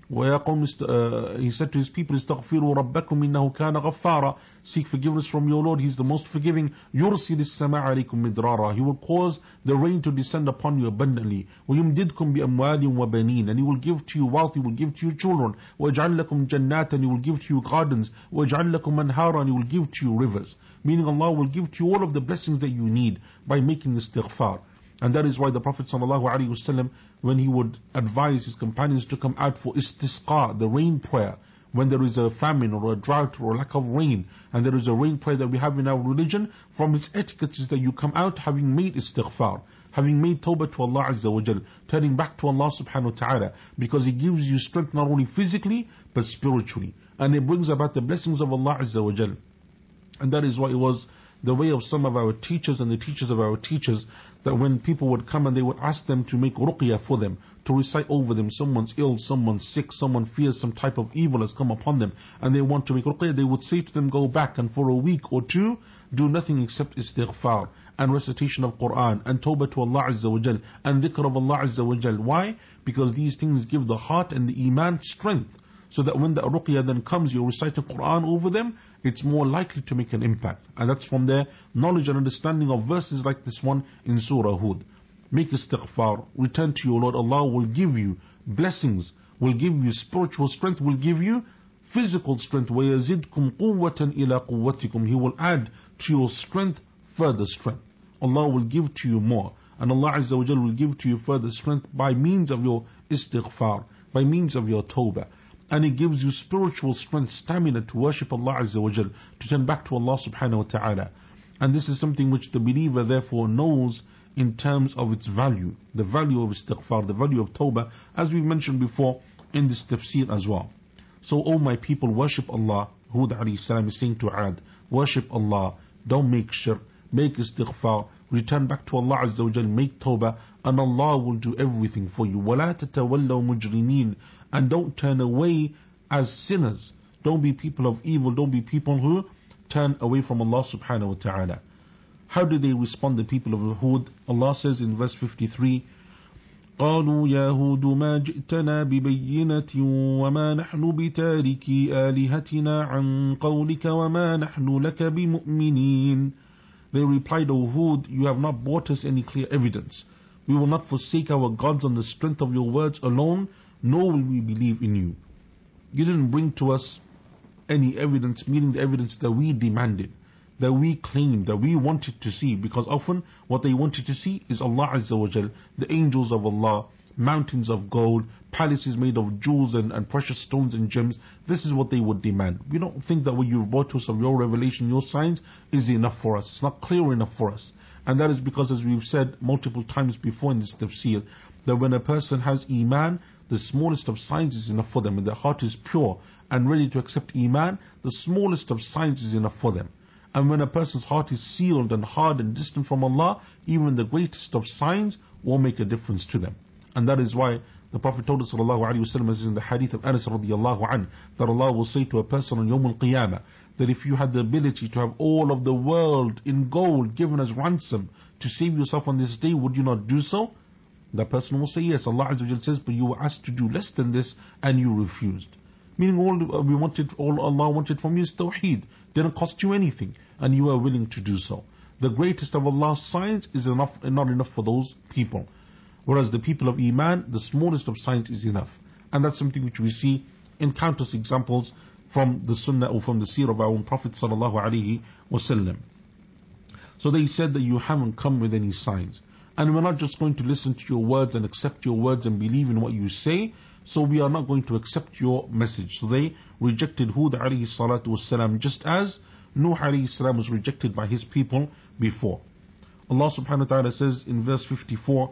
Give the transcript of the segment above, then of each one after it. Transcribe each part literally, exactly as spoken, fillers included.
وَيَا قَوْمِ است- uh, He said to his people, استغفروا ربكم إنه كان غفارا. Seek forgiveness from your Lord, He is the most forgiving. يرسل السماء عليكم مدرارا. He will cause the rain to descend upon you abundantly. ويمددكم بأموال وبنين. And He will give to you wealth, He will give to you children. ويجعل لكم جنات. And He will give to you gardens. ويجعل لكم أنهارا. And He will give to you rivers. Meaning Allah will give to you all of the blessings that you need by making istighfar. And that is why the Prophet ﷺ, when he would advise his companions to come out for istisqa, the rain prayer, when there is a famine or a drought or a lack of rain, and there is a rain prayer that we have in our religion, from its etiquette is that you come out having made istighfar, having made tawbah to Allah Azza wa Jal, turning back to Allah subhanahu wa ta'ala, because He gives you strength not only physically, but spiritually. And it brings about the blessings of Allah Azza wa Jal. And that is why it was the way of some of our teachers and the teachers of our teachers, that when people would come and they would ask them to make ruqyah for them, to recite over them, someone's ill, someone's sick, someone fears some type of evil has come upon them, and they want to make ruqyah, they would say to them, go back and for a week or two, do nothing except istighfar, and recitation of Quran, and tawbah to Allah Azza wa Jal, and dhikr of Allah Azza wa Jal. Why? Because these things give the heart and the iman strength, so that when the ruqyah then comes, you're reciting Quran over them, it's more likely to make an impact. And that's from their knowledge and understanding of verses like this one in Surah Hud. Make istighfar, return to your Lord. Allah will give you blessings, will give you spiritual strength, will give you physical strength. وَيَزِدْكُمْ قُوَّةً إِلَىٰ قُوَّتِكُمْ. He will add to your strength further strength. Allah will give to you more. And Allah Azza wa Jal will give to you further strength by means of your istighfar, by means of your tawbah. And it gives you spiritual strength, stamina to worship Allah Azza wa Jal, to turn back to Allah subhanahu wa ta'ala. And this is something which the believer therefore knows in terms of its value, the value of istighfar, the value of tawbah, as we mentioned before in this tafsir as well. So, O my people, worship Allah. Hud alayhi salam is saying to Ad, worship Allah, don't make shirk, make istighfar, return back to Allah Azza wa Jal, make tawbah, and Allah will do everything for you. وَلَا تَتَوَلَّوْا مُجْرِمِينَ. And don't turn away as sinners. Don't be people of evil, don't be people who turn away from Allah subhanahu wa ta'ala. How did they respond, the people of Hud? Allah says in verse fifty-three, قالوا يا هود ما جئتنا ببينة وما نحن بتاركي آلهتنا عن قولك وما نحن لك بمؤمنين. They replied, O Hud, you have not brought us any clear evidence. We will not forsake our gods on the strength of your words alone, nor will we believe in you. You didn't bring to us any evidence, meaning the evidence that we demanded, that we claimed, that we wanted to see, because often what they wanted to see is Allah Azza wa Jal, the angels of Allah, mountains of gold, palaces made of jewels and, and precious stones and gems. This is what they would demand. We don't think that what you've brought to us of your revelation, your signs, is enough for us. It's not clear enough for us. And that is because, as we've said multiple times before in this tafsir, that when a person has iman, the smallest of signs is enough for them. When their heart is pure and ready to accept iman, the smallest of signs is enough for them. And when a person's heart is sealed and hard and distant from Allah, even the greatest of signs won't make a difference to them. And that is why the Prophet told us sallallahu alaihi wasallam, as in the hadith of Anas radiallahu anhu, that Allah will say to a person on Yawm al-Qiyamah, that if you had the ability to have all of the world in gold given as ransom to save yourself on this day, would you not do so? That person will say yes. Allah Azza wa Jal says, but you were asked to do less than this and you refused. Meaning all we wanted, all Allah wanted from you is tawheed. Didn't cost you anything, and you were willing to do so. The greatest of Allah's signs is enough, not enough for those people. Whereas the people of Iman, the smallest of signs is enough. And that's something which we see in countless examples from the Sunnah or from the Seerah of our own Prophet sallallahu alaihi wasallam. So they said that you haven't come with any signs. And we're not just going to listen to your words and accept your words and believe in what you say, so we are not going to accept your message. So they rejected Hud alayhi salatu wasalam, just as Nuh alayhi salam was rejected by his people before. Allah subhanahu wa ta'ala says in verse fifty-four,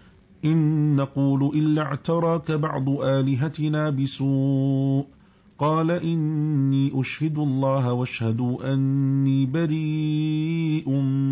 إن نقول إلا اعتراك بعض آلهتنا بسوء قال إني أشهد الله واشهدوا أني بريء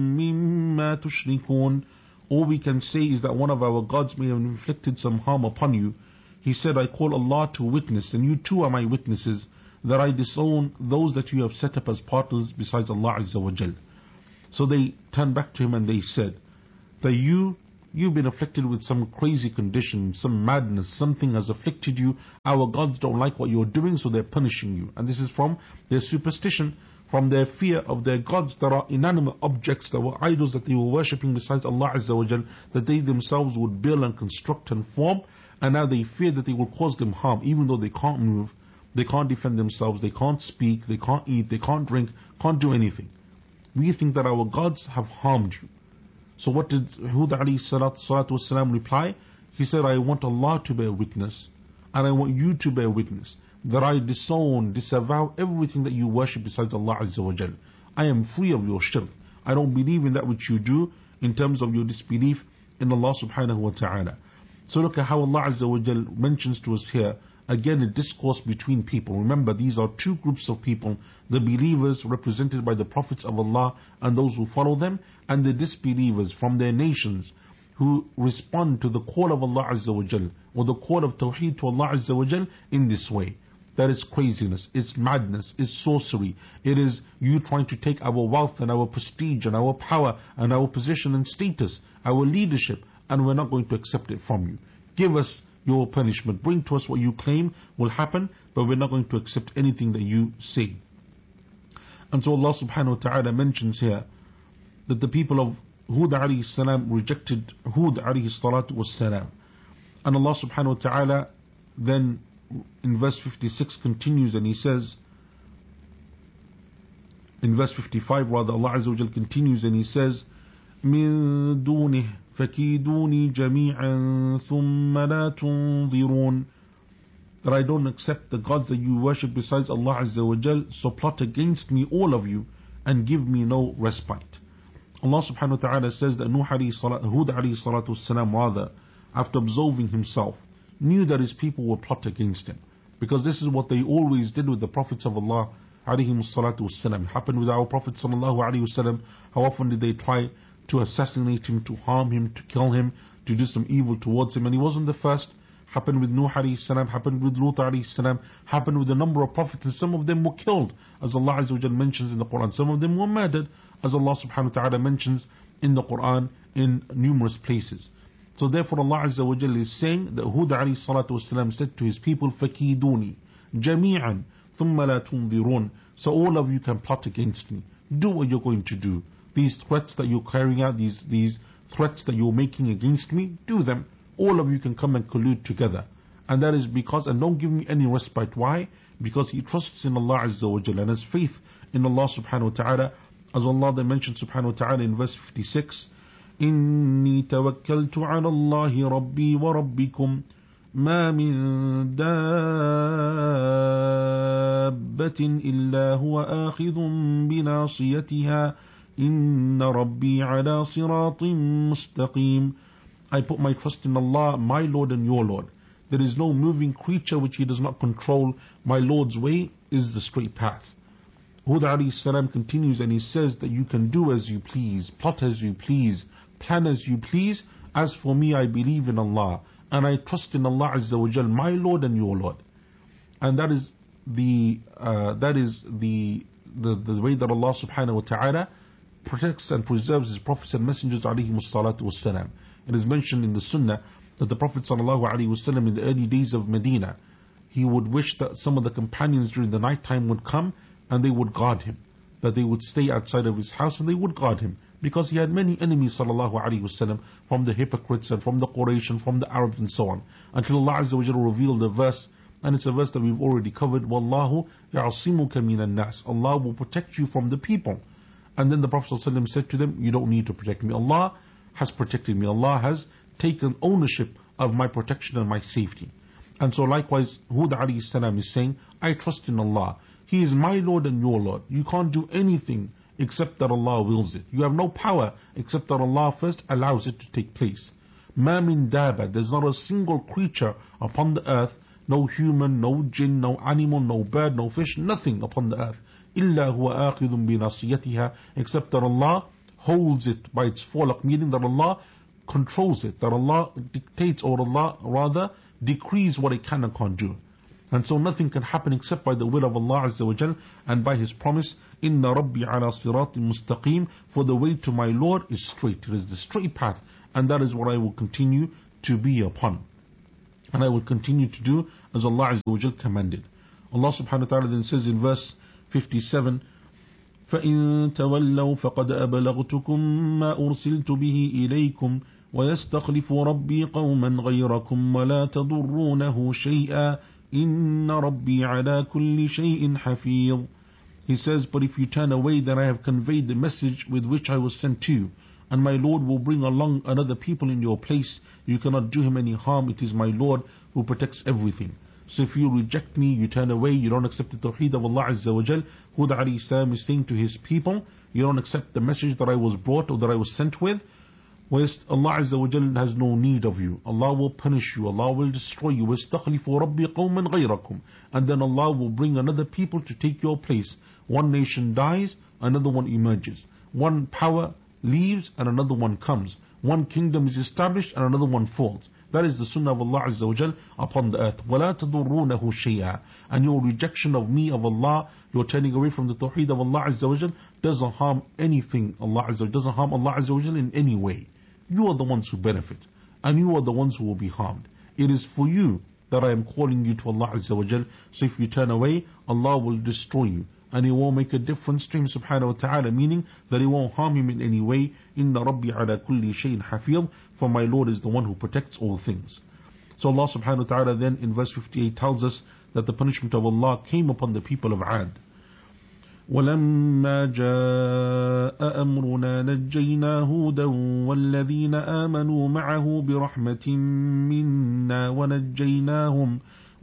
مما تشركون. All we can say is that one of our gods may have inflicted some harm upon you. He said, I call Allah to witness, and you too are my witnesses, that I disown those that you have set up as partners besides Allah Azza wa Jal. So they turned back to him and they said, that you You've been afflicted with some crazy condition, some madness, something has afflicted you. Our gods don't like what you're doing, so they're punishing you. And this is from their superstition, from their fear of their gods that are inanimate objects, that were idols that they were worshipping besides Allah Azza wa Jal, that they themselves would build and construct and form. And now they fear that they will cause them harm, even though they can't move, they can't defend themselves, they can't speak, they can't eat, they can't drink, can't do anything. We think that our gods have harmed you. So what did Hud alayhi salatu wasalam reply? He said, I want Allah to bear witness, and I want you to bear witness, that I disown, disavow everything that you worship besides Allah Azza wa Jal. I am free of your shirk. I don't believe in that which you do in terms of your disbelief in Allah subhanahu wa ta'ala. So look at how Allah Azza wa Jal mentions to us here, again a discourse between people. Remember, these are two groups of people, the believers represented by the prophets of Allah and those who follow them, and the disbelievers from their nations who respond to the call of Allah Azza wa Jal, or the call of Tawheed to Allah Azza wa Jal in this way. That is craziness, it's madness, it's sorcery, it is you trying to take our wealth and our prestige and our power and our position and status, our leadership, and we're not going to accept it from you. Give us your punishment, bring to us what you claim will happen, but we're not going to accept anything that you say. And so Allah subhanahu wa ta'ala mentions here that the people of Hud alayhi salam rejected Hud alayhi salatu was salam. And Allah subhanahu wa ta'ala then in verse fifty-six continues, and He says, in verse fifty-five rather, Allah Azza wa Jal continues and He says, مِن دُونِهِ فَكِيدُونِي جَمِيعًا ثُمَّ لَا تُنظِرُونَ, that I don't accept the gods that you worship besides Allah Azza wa Jal, so plot against me all of you and give me no respite. Allah subhanahu wa ta'ala says that Nuh alayhi salatu, Hud alayhi salatu wasalam rather, after absolving himself, knew that his people would plot against him, because this is what they always did with the prophets of Allah alayhi salatu wasalam. It happened with our Prophet sallallahu alayhi wasallam. How often did they try to assassinate him, to harm him, to kill him, to do some evil towards him? And he wasn't the first. Happened with Nuh alayhi salam, happened with Lut alayhi salam, happened with a number of prophets, and some of them were killed, as Allah Azza wa Jal mentions in the Quran. Some of them were murdered, as Allah subhanahu wa ta'ala mentions in the Quran in numerous places. So therefore Allah Azza wa Jal is saying that Hud alayhi salatu wasalam said to his people, فَكِيدُونِي جَمِيعًا ثُمَّ لَا تُنظِرُونَ, so all of you can plot against me. Do what you're going to do. These threats that you're carrying out, these, these threats that you're making against me, do them. All of you can come and collude together. And that is because, and don't give me any respite. Why? Because he trusts in Allah Azza wa Jalla and has faith in Allah subhanahu wa ta'ala. As Allah then mentioned subhanahu wa ta'ala in verse fifty-six, إِنِّي تَوَكَّلْتُ عَلَى اللَّهِ رَبِّي وَرَبِّكُمْ مَا مِن دَابَّةٍ إِلَّا هُوَ آخِذٌ بِنَاصِيَتِهَا إِنَّ رَبِّي عَلَى صِرَاطٍ مُسْتَقِيمٍ. I put my trust in Allah, my Lord and your Lord. There is no moving creature which He does not control. My Lord's way is the straight path. Hud alayhi salam continues and he says that you can do as you please, plot as you please, plan as you please. As for me, I believe in Allah and I trust in Allah Azza wa Jal, my Lord and your Lord. And that is the uh, that is the, the the way that Allah subhanahu wa ta'ala protects and preserves His prophets and messengers alayhi salatu wassalam. It is mentioned in the Sunnah that the Prophet sallallahu alaihi wasallam in the early days of Medina, he would wish that some of the companions during the night time would come and they would guard him, that they would stay outside of his house and they would guard him, because he had many enemies sallallahu alaihi wasallam, from the hypocrites and from the Quraysh and from the Arabs and so on, until Allah Azza wa Jalla revealed the verse, and it's a verse that we've already covered, Wallahu ya'asimuka minan nas, Allah will protect you from the people. And then the Prophet sallallahu alaihi wasallam said to them, you don't need to protect me, Allah has protected me, Allah has taken ownership of my protection and my safety. And so likewise Hud alayhi salam is saying, I trust in Allah, He is my Lord and your Lord. You can't do anything except that Allah wills it. You have no power except that Allah first allows it to take place. Ma min daba, there's not a single creature upon the earth, no human, no jinn, no animal, no bird, no fish, nothing upon the earth, illa huwa akhidhun bi nasiyatiha, except that Allah holds it by its forelock, meaning that Allah controls it, that Allah dictates, or Allah rather decrees what it can and can't do. And so nothing can happen except by the will of Allah Azza wa Jal and by His promise, Inna Rabbi ala siratin mustaqim, for the way to my Lord is straight. It is the straight path. and that is what I will continue to be upon. And I will continue to do as Allah Azza wa Jal commanded. Allah subhanahu wa ta'ala then says in verse fifty-seven, فَإِن تَوَلَّوْا فَقَدْ أَبْلَغْتُكُم مَّا أُرْسِلْتُ بِهِ إِلَيْكُمْ وَيَسْتَخْلِفُ رَبِّي قَوْمًا غَيْرَكُمْ وَلَا تَضُرُّونَهُ شَيْئًا إِنَّ رَبِّي عَلَى كُلِّ شَيْءٍ حَفِيظٌ. He says, but if you turn away, then I have conveyed the message with which I was sent to you, and my Lord will bring along another people in your place. You cannot do him any harm. It is my Lord who protects everything. So if you reject me, you turn away, you don't accept the tawheed of Allah Azza wa Jal, Hud alayhi salam is saying to his people, you don't accept the message that I was brought or that I was sent with, whilst Allah Azza wa Jal has no need of you. Allah will punish you, Allah will destroy you. وَاسْتَخْلِفُ رَبِّي قَوْمًا غَيْرَكُمْ. And then Allah will bring another people to take your place. One nation dies, another one emerges. One power leaves and another one comes. One kingdom is established and another one falls. That is the sunnah of Allah Azza wa Jal upon the earth. وَلَا تَضُرُّونَهُ شَيْئًا. And your rejection of me, of Allah, your turning away from the tawheed of Allah Azza wa Jal, doesn't harm anything. Allah Azza wa Jal doesn't harm Allah Azza wa Jal in any way. You are the ones who benefit, and you are the ones who will be harmed. It is for you that I am calling you to Allah Azza wa Jal. So if you turn away, Allah will destroy you, and He won't make a difference to him subhanahu wa ta'ala, meaning that He won't harm him in any way. Inna Rabbi ala kulli shayin hafiz, for my Lord is the one who protects all things. So Allah subhanahu wa ta'ala then in verse fifty-eight tells us that the punishment of Allah came upon the people of Ad. وَلَمَّا جَاءَ أَمْرُنَا نَجَّيْنَا هُودًا وَالَّذِينَ آمَنُوا مَعَهُ بِرَحْمَةٍ مِنَّا وَنَجَّيْنَاهُمْ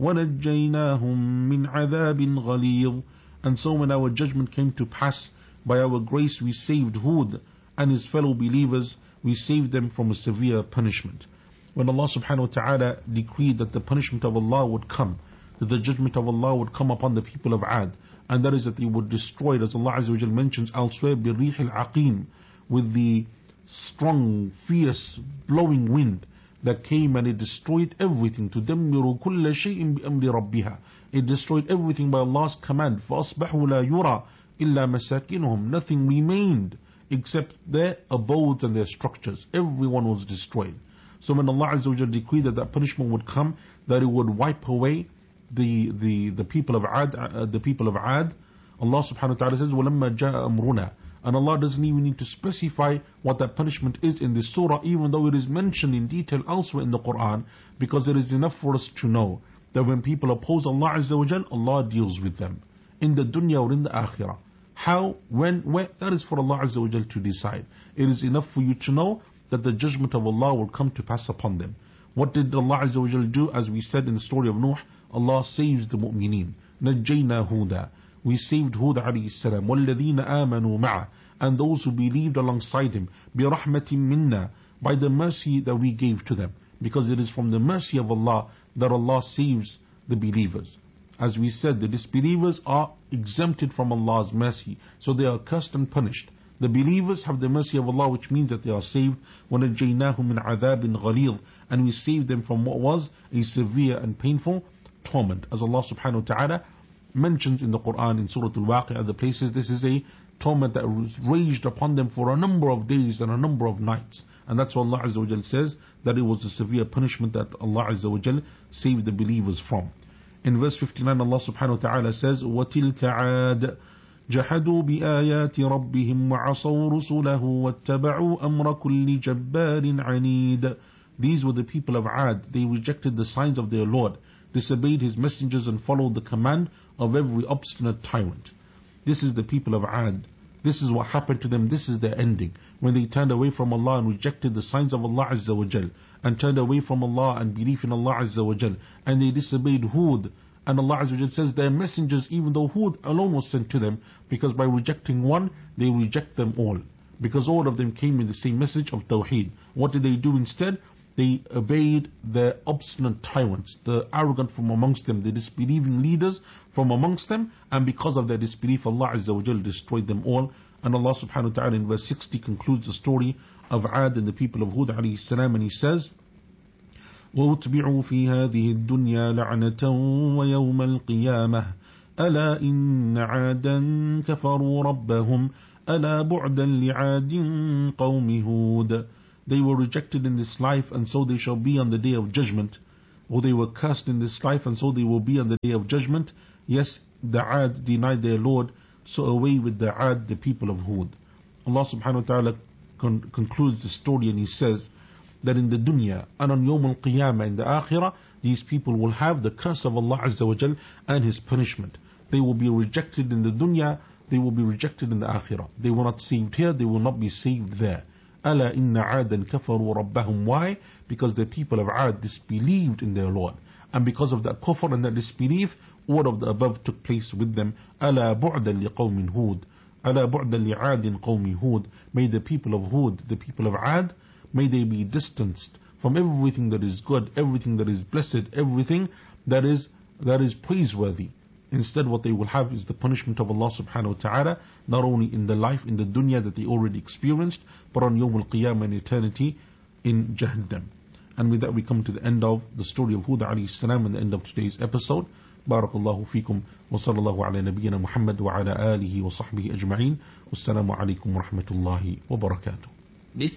وَنَجَّيْنَاهُمْ مِنْ عَذَابٍ غَلِيظٍ. And so when our judgment came to pass, by our grace we saved Hud and his fellow believers, we saved them from a severe punishment. When Allah subhanahu wa ta'ala decreed that the punishment of Allah would come, that the judgment of Allah would come upon the people of Ad, and that is that they would destroy it, as Allah Azza wa Jal mentions elsewhere, بِالرِّيحِ الْعَقِيمِ, with the strong, fierce, blowing wind that came and it destroyed everything. تُدَمِّرُ كُلَّ شَيْءٍ بِأَمْرِ رَبِّهَا. It destroyed everything by Allah's command. فَأَصْبَحُوا لَا يُرَى إِلَّا مَسَاكِنُهُم. Nothing remained except their abodes and their structures. Everyone was destroyed. So when Allah Azza wa Jal decreed that that punishment would come, that it would wipe away the the the people of Ad, uh, the people of Ad, Allah subhanahu wa ta'ala says, وَلَمَّا جَاءَ أَمْرُنَا. And Allah doesn't even need to specify what that punishment is in this surah, even though it is mentioned in detail elsewhere in the Quran, because it is enough for us to know that when people oppose Allah Azza wa Jal, Allah deals with them in the dunya or in the akhirah. How, when, where, that is for Allah Azza wa Jal to decide. It is enough for you to know that the judgment of Allah will come to pass upon them. What did Allah Azza wa Jal do? As we said in the story of Nuh, Allah saves the mu'mineen. نَجَّيْنَا هُودًا. We saved Hud alayhi salam. وَالَّذِينَ آمَنُوا مَعَهُ. And those who believed alongside him. بِرَحْمَةٍ مِنَّا. By the mercy that we gave to them. Because it is from the mercy of Allah that Allah saves the believers. As we said, the disbelievers are exempted from Allah's mercy. So they are cursed and punished. The believers have the mercy of Allah, which means that they are saved. وَنَجَّيْنَاهُمْ مِنْ عَذَابٍ غَلِيظٍ. And we saved them from what was a severe and painful torment. As Allah subhanahu wa ta'ala mentions in the Quran in Surah Al-Waqi'ah, other places, this is a torment that was raged upon them for a number of days and a number of nights. And that's what Allah Azza wa Jal says, that it was a severe punishment that Allah Azza wa Jal saved the believers from. In verse fifty-nine, Allah subhanahu wa ta'ala says, وَتِلْكَ عَادٍ جَحَدُوا بِآيَاتِ رَبِّهِمْ وَعَصَوْا رُسُلَهُ وَاتَّبَعُوا أَمْرَ كُلِّ جَبَّارٍ عَنِيدٍ. These were the people of Ad. They rejected the signs of their Lord, disobeyed His messengers, and followed the command of every obstinate tyrant. This is the people of Ad. This is what happened to them. This is their ending. When they turned away from Allah and rejected the signs of Allah Azza wa Jal, and turned away from Allah and belief in Allah Azza wa Jal, and they disobeyed Hud. And Allah Azza wa Jal says their messengers, even though Hud alone was sent to them, because by rejecting one, they reject them all. Because all of them came with the same message of Tawheed. What did they do instead? They obeyed the obstinate tyrants, the arrogant from amongst them, the disbelieving leaders from amongst them, and because of their disbelief, Allah Azza wa Jal destroyed them all. And Allah subhanahu wa ta'ala in verse sixty concludes the story of Ad and the people of Hud alayhi salam, and He says, وَأُتْبِعُوا فِي هَذِهِ الدُّنْيَا لَعْنَةً وَيَوْمَ الْقِيَامَةِ أَلَا إِنَّ عَادًا كَفَرُوا رَبَّهُمْ أَلَا بُعْدًا لِعَادٍ قَوْمِ هُودٍ. they were rejected in this life and so they shall be on the day of judgment, or they were cursed in this life and so they will be on the day of judgment. Yes, the Ad denied their Lord, so away with the Ad, the people of Hud. Allah subhanahu wa ta'ala con concludes the story and He says that in the dunya and on Yawm al-Qiyamah, in the Akhirah, these people will have the curse of Allah Azza wa Jal and His punishment. They will be rejected in the dunya, they will be rejected in the Akhirah. They were not saved here, they will not be saved there. Ala inna Adan kafaru rabbahum. Why? Because the people of Ad disbelieved in their Lord. And because of that kufr and that disbelief, all of the above took place with them. Ala bu'dan liqawmin Hud. Ala bu'dan li'adin qawmi Hud. May the people of Hud, the people of Ad, may they be distanced from everything that is good, everything that is blessed, everything that is that is praiseworthy. Instead, what they will have is the punishment of Allah subhanahu wa ta'ala, not only in the life, in the dunya that they already experienced, but on Yawm al-Qiyamah in eternity in Jahannam. And with that we come to the end of the story of Hud alayhi salam and the end of today's episode. Barakallahu feekum wa sallallahu ala nabiyyina Muhammad wa ala alihi wa sahbihi ajma'in. Wassalamu alaikum wa rahmatullahi wa barakatuh.